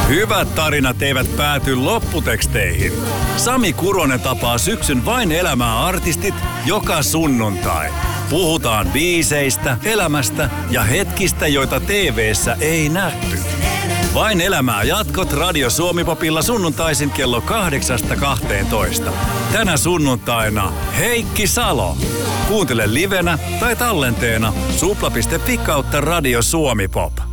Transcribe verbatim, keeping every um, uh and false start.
Hyvät tarinat eivät pääty lopputeksteihin. Sami Kuronen tapaa syksyn Vain elämää -artistit joka sunnuntai. Puhutaan biiseistä, elämästä ja hetkistä, joita T V:ssä ei nähty. Vain elämää -jatkot Radio Suomi-popilla sunnuntaisin kello kahdeksasta kahteentoista. Tänä sunnuntaina Heikki Salo. Kuuntele livenä tai tallenteena supla piste fi kautta Radio Suomi Pop.